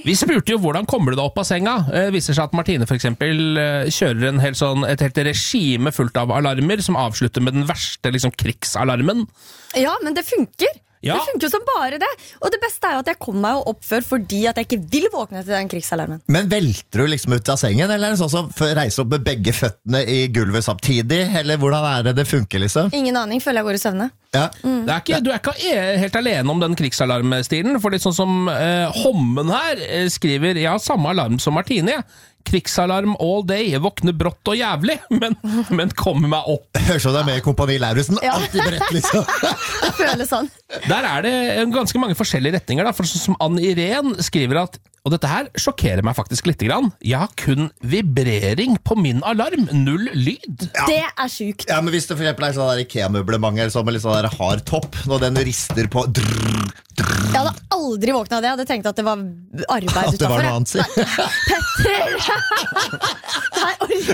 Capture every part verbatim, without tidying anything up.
Vi spurte jo hvordan kommer du deg opp av senga. Det viser seg at Martine for eksempel kjører en helt sånn, et helt regime fullt av alarmer som avslutter med den verste liksom, krigsalarmen. Ja, men det funker. Ja. Det funker jo som bare det. Og det beste er jo at jeg kommer meg jo opp før fordi at jeg ikke vil våkne til den krigsalarmen. Men velter du liksom ut av sengen, eller er det sånn som reiser opp med begge føttene i gulvet samtidig? Eller hvordan er det det funker liksom? Ingen aning, føler jeg går i søvne. Ja. Mm. Det er ikke, du er ikke helt alene om den krigsalarmstilen, for litt sånn som eh, Hommen her eh, skriver, jeg har samme alarm som Martine, jeg. Krigsalarm all day, jeg våkner brått og jævlig, men, men kommer meg opp. Hører så det er med i Kompani Lauritzen, Ja. alltid beredt liksom. Det føles sånn. Der er det ganske mange forskjellige retninger, da, for sånn som Ann Irén skriver at, og dette her sjokkerer meg faktisk litt grann, jeg har kun vibrering på min alarm, null lyd. Ja. Det er sykt. Ja, men hvis det for eksempel er sånn der IKEA-møblement eller sånn med litt sånn der hard topp, når den rister på drrr, drrr. Jeg hadde aldri våknet av det. Jeg hadde tenkt at det var arbeid At det var utenfor. noe annet, si. Petter! Nei,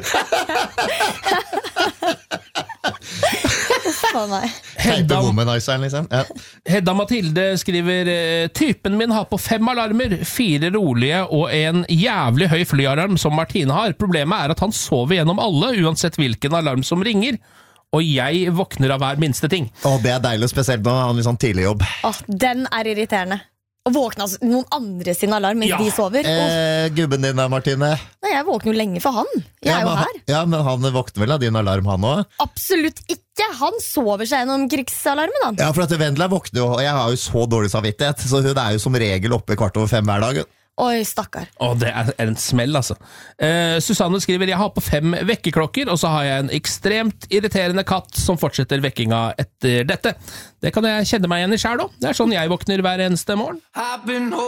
orker Faen meg. Hedda womanizeren liksom. Ja. Hedda Mathilde skriver, typen min har på fem alarmer, fire rolige og en jævlig høy flyalarm som Martine har. Problemet er at han sover gjennom alle, uansett hvilken alarm som ringer. Og jeg våkner av hver minste ting. Å, det er deilig, spesielt når han har litt sånn tidlig jobb. Åh, den er irriterende. Å våkne av noen andre sin alarm mens Ja. de sover. Åh, Eh, gubben din da, Martine? nei, jeg våkner jo lenge for han. Jeg Ja, er jo men, her. han- ja, men han våkner vel av din alarm, han også? Absolutt ikke. Han sover seg gjennom krigsalarmen, han. Ja, for at Vendela våkner jo, og jeg har jo så dårlig samvittighet, så hun er jo som regel oppe kvart over fem hver dag. Oi, stakkar. Å, det er en smell, altså. Eh, Susanne skriver, jeg har på fem vekkerklokker, og så har jeg en ekstremt irriterende katt som fortsetter vekkinga etter dette. Det kan jeg kjenne meg igjen i selv også. Det er sånn jeg våkner hver eneste morgen.